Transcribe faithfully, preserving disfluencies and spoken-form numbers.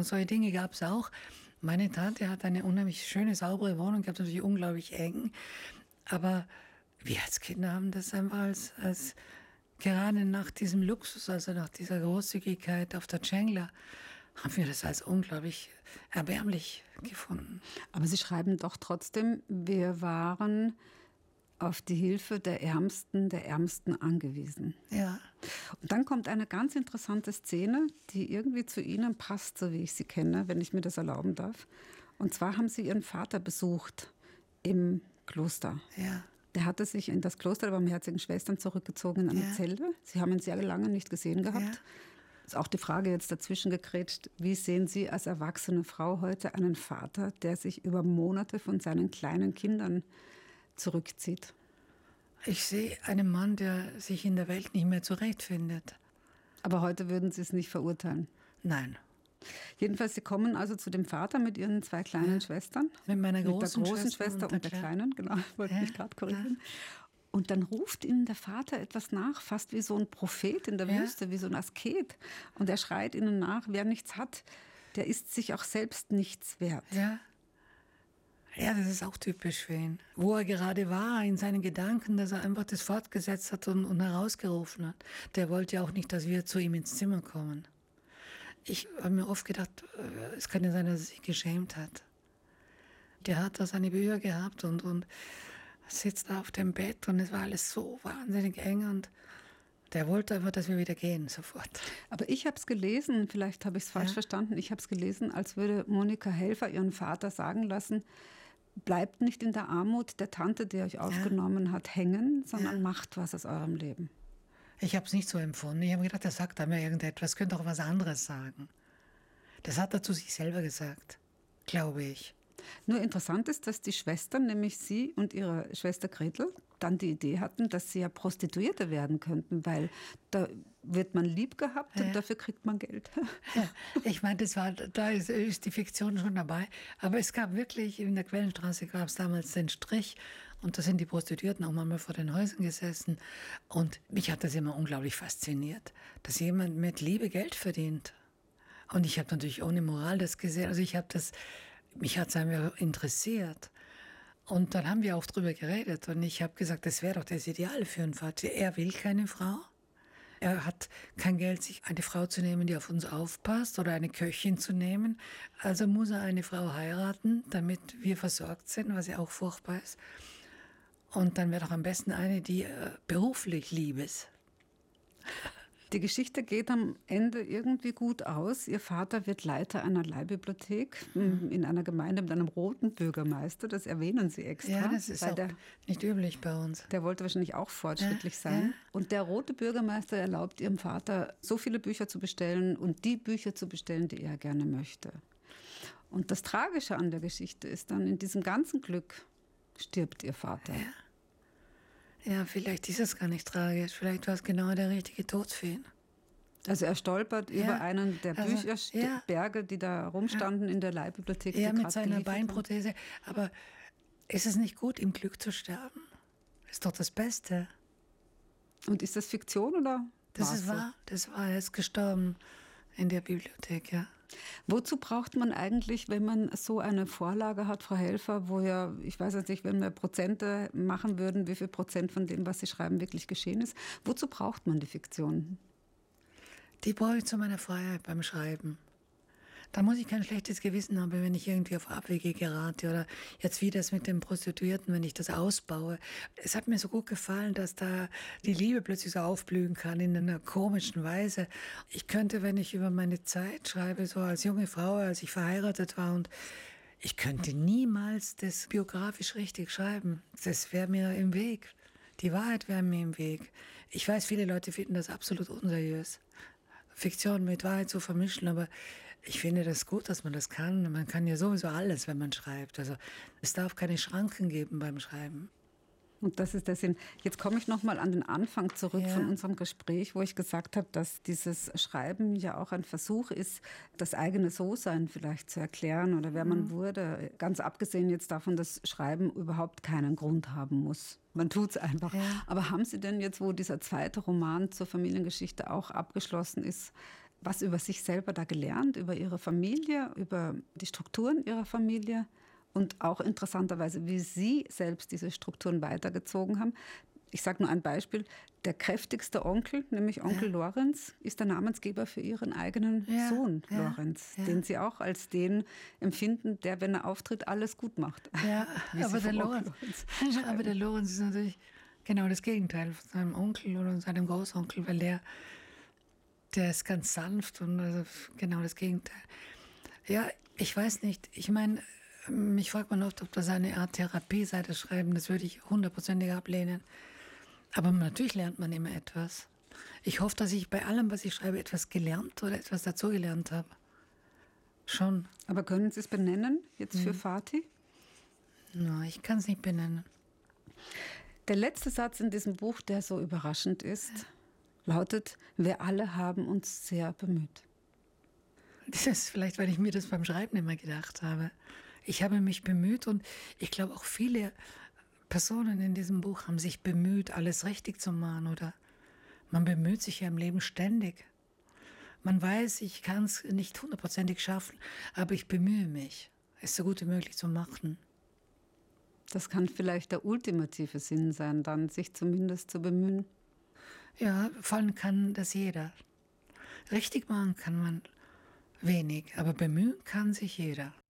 und solche Dinge gab es auch. Meine Tante hat eine unheimlich schöne, saubere Wohnung gehabt, natürlich unglaublich eng. Aber wir als Kinder haben das einfach als, als gerade nach diesem Luxus, also nach dieser Großzügigkeit auf der Cengler, haben wir das als unglaublich erbärmlich gefunden. Aber Sie schreiben doch trotzdem, wir waren auf die Hilfe der Ärmsten, der Ärmsten angewiesen. Ja. Und dann kommt eine ganz interessante Szene, die irgendwie zu Ihnen passt, so wie ich Sie kenne, wenn ich mir das erlauben darf. Und zwar haben Sie Ihren Vater besucht im Kloster. Ja. Der hatte sich in das Kloster der Barmherzigen Schwestern zurückgezogen in eine Ja. Zelle. Sie haben ihn sehr lange nicht gesehen gehabt. Ja. Ist auch die Frage jetzt dazwischen gegrätscht, wie sehen Sie als erwachsene Frau heute einen Vater, der sich über Monate von seinen kleinen Kindern zurückzieht? Ich sehe einen Mann, der sich in der Welt nicht mehr zurechtfindet. Aber heute würden Sie es nicht verurteilen? Nein. Jedenfalls, Sie kommen also zu dem Vater mit Ihren zwei kleinen ja. Schwestern. Mit meiner großen, mit der großen Schwester, Schwester und, und der, der kleinen, genau, ich wollte ja. mich gerade korrigieren. Ja. Und dann ruft Ihnen der Vater etwas nach, fast wie so ein Prophet in der ja. Wüste, wie so ein Asket. Und er schreit Ihnen nach, wer nichts hat, der ist sich auch selbst nichts wert. Ja. Ja, das ist auch typisch für ihn. Wo er gerade war, in seinen Gedanken, dass er einfach das fortgesetzt hat und, und herausgerufen hat. Der wollte ja auch nicht, dass wir zu ihm ins Zimmer kommen. Ich habe mir oft gedacht, es kann ja sein, dass er sich geschämt hat. Der hat da seine Bücher gehabt und, und sitzt da auf dem Bett und es war alles so wahnsinnig eng und der wollte einfach, dass wir wieder gehen, sofort. Aber ich habe es gelesen, vielleicht habe ich es falsch ja. verstanden, ich habe es gelesen, als würde Monika Helfer ihren Vater sagen lassen, bleibt nicht in der Armut der Tante, die euch aufgenommen ja. hat, hängen, sondern ja. macht was aus eurem Leben. Ich habe es nicht so empfunden. Ich habe gedacht, er sagt da mir irgendetwas, könnte auch was anderes sagen. Das hat er zu sich selber gesagt, glaube ich. Nur interessant ist, dass die Schwestern, nämlich Sie und Ihre Schwester Gretel, dann die Idee hatten, dass sie ja Prostituierte werden könnten, weil da wird man lieb gehabt ja. und dafür kriegt man Geld. Ja, ich meine, das war, da ist, ist die Fiktion schon dabei. Aber es gab wirklich, in der Quellenstraße gab es damals den Strich und da sind die Prostituierten auch manchmal vor den Häusern gesessen. Und mich hat das immer unglaublich fasziniert, dass jemand mit Liebe Geld verdient. Und ich habe natürlich ohne Moral das gesehen. Also ich habe das... Mich hat es einfach interessiert. Und dann haben wir auch drüber geredet. Und ich habe gesagt, das wäre doch das Ideal für einen Vater. Er will keine Frau. Er hat kein Geld, sich eine Frau zu nehmen, die auf uns aufpasst oder eine Köchin zu nehmen. Also muss er eine Frau heiraten, damit wir versorgt sind, was ja auch furchtbar ist. Und dann wäre doch am besten eine, die äh, beruflich lieb ist. Die Geschichte geht am Ende irgendwie gut aus. Ihr Vater wird Leiter einer Leihbibliothek mhm. in einer Gemeinde mit einem roten Bürgermeister. Das erwähnen Sie extra. Ja, das ist auch der, nicht üblich bei uns. Der wollte wahrscheinlich auch fortschrittlich ja, sein. Ja. Und der rote Bürgermeister erlaubt Ihrem Vater, so viele Bücher zu bestellen und die Bücher zu bestellen, die er gerne möchte. Und das Tragische an der Geschichte ist dann, in diesem ganzen Glück stirbt Ihr Vater. Ja. Ja, vielleicht ist es gar nicht tragisch. Vielleicht war es genau der richtige Tod für ihn. Also er stolpert ja. über einen der also, Bücherberge, ja. die da rumstanden ja. in der Leihbibliothek. Ja, mit seiner Beinprothese. Haben. Aber ist es nicht gut, im Glück zu sterben? Ist doch das Beste. Und ist das Fiktion oder? Das ist wahr. Das war, er ist gestorben in der Bibliothek, ja. Wozu braucht man eigentlich, wenn man so eine Vorlage hat, Frau Helfer, wo ja, ich weiß jetzt nicht, wenn wir Prozente machen würden, wie viel Prozent von dem, was Sie schreiben, wirklich geschehen ist. Wozu braucht man die Fiktion? Die brauche ich zu meiner Freiheit beim Schreiben. Da muss ich kein schlechtes Gewissen haben, wenn ich irgendwie auf Abwege gerate oder jetzt wie das mit den Prostituierten, wenn ich das ausbaue. Es hat mir so gut gefallen, dass da die Liebe plötzlich so aufblühen kann in einer komischen Weise. Ich könnte, wenn ich über meine Zeit schreibe, so als junge Frau, als ich verheiratet war, und ich könnte niemals das biografisch richtig schreiben. Das wäre mir im Weg. Die Wahrheit wäre mir im Weg. Ich weiß, viele Leute finden das absolut unseriös, Fiktion mit Wahrheit zu vermischen, aber ich finde das gut, dass man das kann. Man kann ja sowieso alles, wenn man schreibt. Also es darf keine Schranken geben beim Schreiben. Und das ist der Sinn. Jetzt komme ich noch mal an den Anfang zurück ja. von unserem Gespräch, wo ich gesagt habe, dass dieses Schreiben ja auch ein Versuch ist, das eigene So-Sein vielleicht zu erklären oder wer mhm. man wurde. Ganz abgesehen jetzt davon, dass Schreiben überhaupt keinen Grund haben muss. Man tut es einfach. Ja. Aber haben Sie denn jetzt, wo dieser zweite Roman zur Familiengeschichte auch abgeschlossen ist, was über sich selber da gelernt, über ihre Familie, über die Strukturen ihrer Familie und auch interessanterweise, wie sie selbst diese Strukturen weitergezogen haben. Ich sage nur ein Beispiel. Der kräftigste Onkel, nämlich Onkel ja. Lorenz, ist der Namensgeber für ihren eigenen ja, Sohn ja, Lorenz, ja. den sie auch als den empfinden, der, wenn er auftritt, alles gut macht. Ja, aber der, Lorenz, Lorenz aber der Lorenz ist natürlich genau das Gegenteil von seinem Onkel oder seinem Großonkel, weil der, der ist ganz sanft und also genau das Gegenteil. Ja, ich weiß nicht. Ich meine, mich fragt man oft, ob das eine Art Therapie sei, das Schreiben. Das würde ich hundertprozentig ablehnen. Aber natürlich lernt man immer etwas. Ich hoffe, dass ich bei allem, was ich schreibe, etwas gelernt oder etwas dazugelernt habe. Schon. Aber können Sie es benennen, jetzt für hm. Fatih? No, ich kann es nicht benennen. Der letzte Satz in diesem Buch, der so überraschend ist, ja. lautet: Wir alle haben uns sehr bemüht. Das ist vielleicht, weil ich mir das beim Schreiben immer gedacht habe. Ich habe mich bemüht und ich glaube auch viele Personen in diesem Buch haben sich bemüht, alles richtig zu machen, oder man bemüht sich ja im Leben ständig. Man weiß, ich kann es nicht hundertprozentig schaffen, aber ich bemühe mich, es so gut wie möglich zu machen. Das kann vielleicht der ultimative Sinn sein, dann sich zumindest zu bemühen. Ja, vor allem kann das jeder. Richtig machen kann man wenig, aber bemühen kann sich jeder.